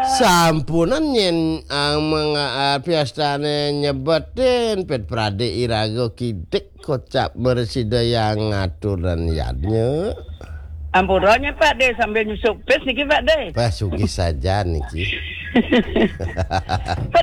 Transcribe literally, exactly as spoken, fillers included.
Sampunan yen ang mga piastane nyebetin pet prade irago kidik kocap bersida yang ngaturan yannya. Ampurannya Pak De sambil nyusup pes niki Pak De. Pas sugih saja niki.